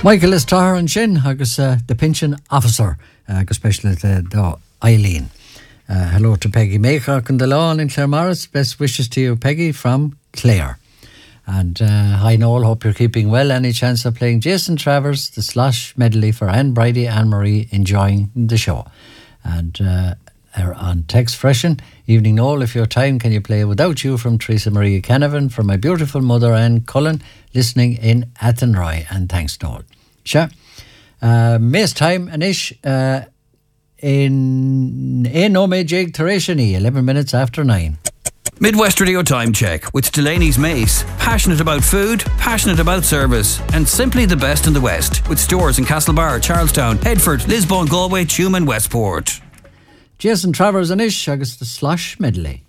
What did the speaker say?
Michael is Tahar and Shin, agus the pension officer, agus especially the Eileen. Hello to Peggy Maker and the lawn in Claremorris. Best wishes to you, Peggy, from Clare. And hi Noel, hope you're keeping well. Any chance of playing Jason Travers, the Slosh medley for Anne Bridie, Anne Marie, enjoying the show. And on text freshen, evening Noel, if you have time, can you play Without You from Teresa Marie Canavan for my beautiful mother Anne Cullen, listening in Athenry. And thanks Noel. Sure. Mace time and ish in Ome Jig Tereshani, 11 minutes after 9. Midwest Radio Time Check with Delaney's Mace. Passionate about food, passionate about service, and simply the best in the West. With stores in Castlebar, Charlestown, Headford, Lisbon, Galway, Tuam and Westport. Jason Travers and ish agus the Slosh medley.